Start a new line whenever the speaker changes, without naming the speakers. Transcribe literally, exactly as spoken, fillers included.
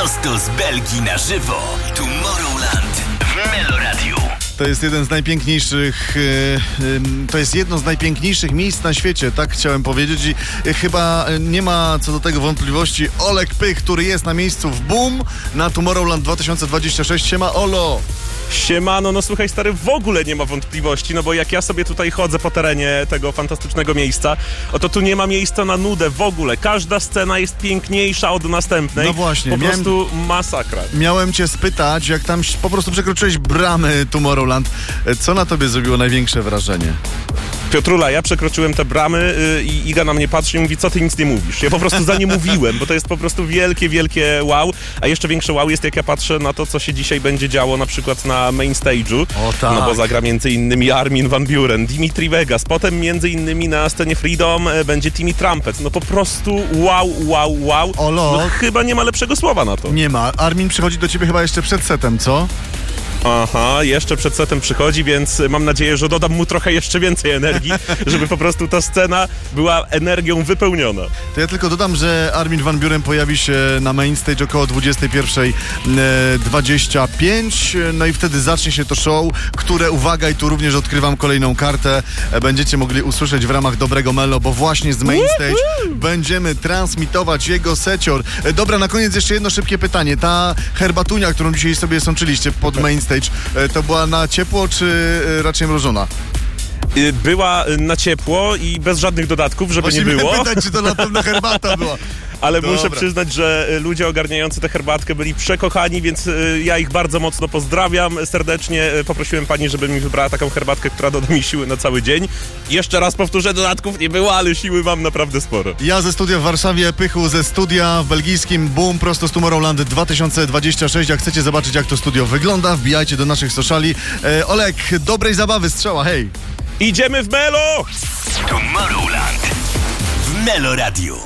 Prosto z Belgii na żywo. Tomorrowland w Meloradiu.
To jest jeden z najpiękniejszych, to jest jedno z najpiękniejszych miejsc na świecie, tak chciałem powiedzieć, i chyba nie ma co do tego wątpliwości. Olek Pych, który jest na miejscu w Boom na Tomorrowland dwa tysiące dwudziesty szósty. Siema, Olo!
Siemano, no słuchaj stary, w ogóle nie ma wątpliwości, no bo jak ja sobie tutaj chodzę po terenie tego fantastycznego miejsca, oto tu nie ma miejsca na nudę w ogóle. Każda scena jest piękniejsza od następnej.
No właśnie.
Po
miałem,
prostu masakra.
Miałem cię spytać, jak tam po prostu przekroczyłeś bramy Tomorrowland, co na tobie zrobiło największe wrażenie?
Piotrula, ja przekroczyłem te bramy yy, i Iga na mnie patrzy i mówi, co ty nic nie mówisz. Ja po prostu za nie mówiłem, bo to jest po prostu wielkie, wielkie wow. A jeszcze większe wow jest, jak ja patrzę na to, co się dzisiaj będzie działo na przykład na main stage'u.
O tak.
No bo zagra między innymi Armin van Buuren, Dimitri Vegas, potem między innymi na scenie Freedom e, będzie Timmy Trumpet. No po prostu wow, wow, wow.
Olo.
No chyba nie ma lepszego słowa na to.
Nie ma. Armin przychodzi do ciebie chyba jeszcze przed setem, co?
Aha, jeszcze przed setem przychodzi, więc mam nadzieję, że dodam mu trochę jeszcze więcej energii, żeby po prostu ta scena była energią wypełniona.
To ja tylko dodam, że Armin van Buuren pojawi się na main stage około dwudziestej pierwszej dwadzieścia pięć, no i wtedy zacznie się to show, które, uwaga, i tu również odkrywam kolejną kartę, będziecie mogli usłyszeć w ramach Dobrego Melo, bo właśnie z main stage będziemy transmitować jego secior. Dobra, na koniec jeszcze jedno szybkie pytanie. Ta herbatunia, którą dzisiaj sobie sączyliście pod main stage, to była na ciepło, czy raczej mrożona?
Była na ciepło i bez żadnych dodatków, żeby
Właśnie
nie było.
Właśnie pytać, czy to na pewno herbata była.
Ale
Dobra.
Muszę przyznać, że ludzie ogarniający tę herbatkę byli przekochani, więc ja ich bardzo mocno pozdrawiam serdecznie. Poprosiłem pani, żeby mi wybrała taką herbatkę, która doda mi siły na cały dzień. Jeszcze raz powtórzę, dodatków nie było, ale siły mam naprawdę sporo.
Ja ze studia w Warszawie, Pychu ze studia w belgijskim Boom, prosto z Tomorrowland dwa tysiące dwudziesty szósty. Jak chcecie zobaczyć, jak to studio wygląda, wbijajcie do naszych sociali. E, Olek, dobrej zabawy, strzała, hej!
Idziemy w Melo!
Tomorrowland w Meloradiu.